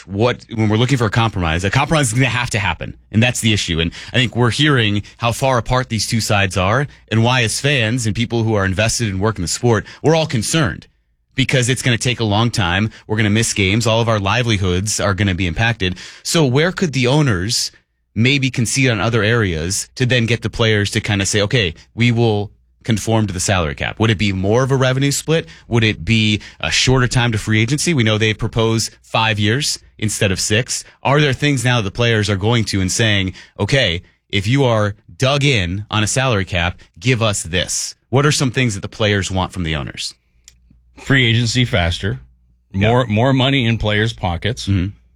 when we're looking for a compromise is going to have to happen. And that's the issue. And I think we're hearing how far apart these two sides are and why as fans and people who are invested in working the sport, we're all concerned because it's going to take a long time. We're going to miss games. All of our livelihoods are going to be impacted. So where could the owners maybe concede on other areas to then get the players to kind of say, okay, we will conform to the salary cap? Would it be more of a revenue split? Would it be a shorter time to free agency? We know they propose 5 years instead of 6. Are there things now the players are going to and saying, okay, if you are dug in on a salary cap, give us this? What are some things that the players want from the owners? Free agency faster, more money in players' pockets.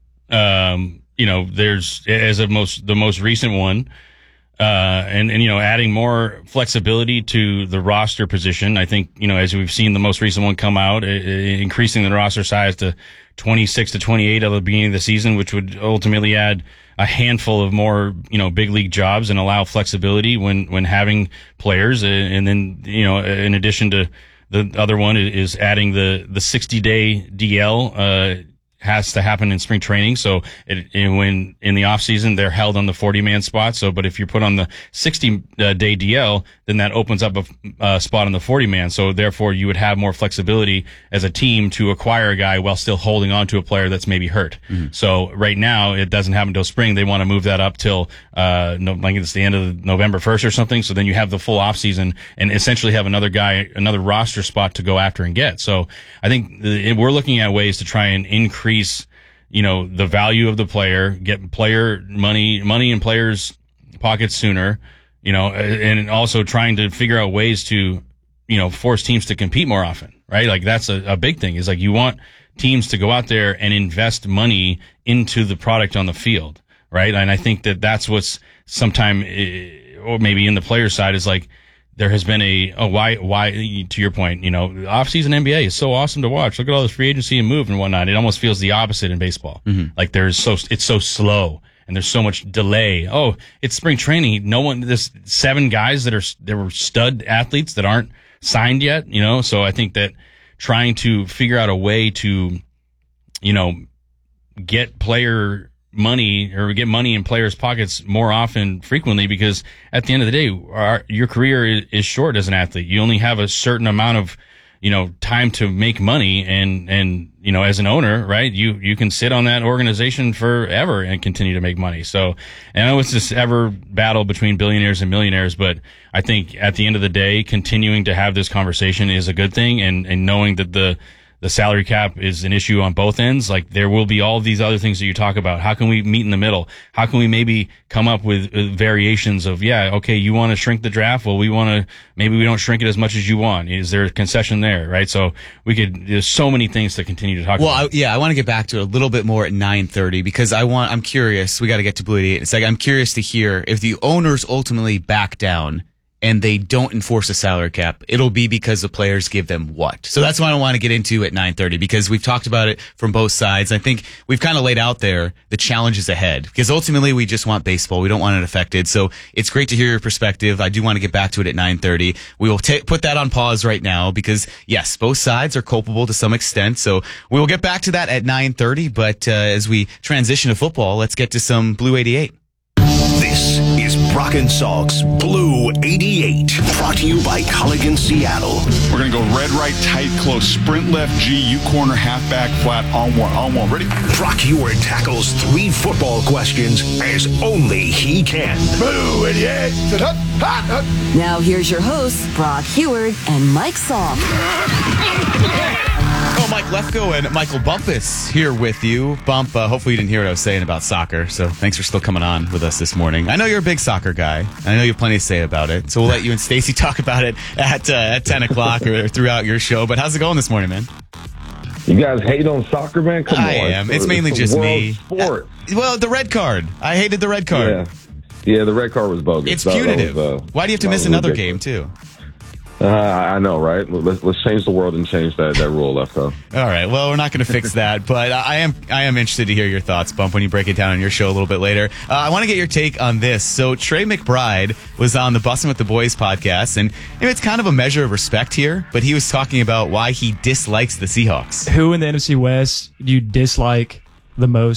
There's the most recent one. And adding more flexibility to the roster position. I think, as we've seen the most recent one come out, increasing the roster size to 26 to 28 at the beginning of the season, which would ultimately add a handful of more, big league jobs and allow flexibility when having players. And then, in addition to the other one is adding the 60-day DL, has to happen in spring training. So when in the off season, they're held on the 40-man spot. So, but if you're put on the 60-day DL, then that opens up a spot on the 40-man. So therefore you would have more flexibility as a team to acquire a guy while still holding on to a player that's maybe hurt. Mm-hmm. So right now it doesn't happen until spring. They want to move that up till, like it's the end of November 1st or something. So then you have the full off season and essentially have another roster spot to go after and get. So I think we're looking at ways to try and increase, the value of the player, get player money in players' pockets sooner, and also trying to figure out ways to, force teams to compete more often, right? Like that's a big thing is like you want teams to go out there and invest money into the product on the field, right? And I think that's what's sometime, or maybe in the player side is like, there has been why, to your point, off-season NBA is so awesome to watch. Look at all this free agency and move and whatnot. It almost feels the opposite in baseball. Mm-hmm. Like it's so slow and there's so much delay. Oh, it's spring training. There's 7 guys there were stud athletes that aren't signed yet, so I think that trying to figure out a way to, get player money or get money in players' pockets more often, frequently, because at the end of the day, your career is short as an athlete. You only have a certain amount of, time to make money. And, as an owner, right, you can sit on that organization forever and continue to make money. So I know it's this ever battle between billionaires and millionaires, but I think at the end of the day, continuing to have this conversation is a good thing. And knowing that the salary cap is an issue on both ends. Like there will be all these other things that you talk about. How can we meet in the middle? How can we maybe come up with variations of, okay, you want to shrink the draft? Well, maybe we don't shrink it as much as you want. Is there a concession there? Right. So there's so many things to continue to talk about. I want to get back to it a little bit more at 9:30 because I'm curious. We got to get to Blue 88. It's like, I'm curious to hear if the owners ultimately back down and they don't enforce a salary cap, it'll be because the players give them what? So that's what I want to get into at 9:30 because we've talked about it from both sides. I think we've kind of laid out there the challenges ahead because ultimately we just want baseball. We don't want it affected. So it's great to hear your perspective. I do want to get back to it at 9:30. We will put that on pause right now because yes, both sides are culpable to some extent. So we will get back to that at 9:30. But as we transition to football, let's get to some Blue 88. This is Brock and Salk's Blue 88, brought to you by Culligan Seattle. We're going to go red, right, tight, close, sprint left, G, U corner, halfback, flat, on one. Ready? Brock Huard tackles 3 football questions as only he can. Blue 88. Now here's your hosts, Brock Huard and Mike Salk. Oh, Mike Lefko and Michael Bumpus here with you. Bump, hopefully you didn't hear what I was saying about soccer, so thanks for still coming on with us this morning. I know you're a big soccer guy. I know you have plenty to say about it, so we'll let you and Stacy talk about it at 10 o'clock or throughout your show. But how's it going this morning, man? You guys hate on soccer, man? Come on. I am. It's mainly just me. Sport. Well, the red card. I hated the red card. Yeah, the red card was bogus. It's punitive. Why do you have to miss another game, too? I know, right? Let's change the world and change that rule, Lefko. All right. Well, we're not going to fix that, but I am interested to hear your thoughts, Bump, when you break it down on your show a little bit later. I want to get your take on this. So Trey McBride was on the Bussin' with the Boys podcast, and it's kind of a measure of respect here, but he was talking about why he dislikes the Seahawks. Who in the NFC West do you dislike the most?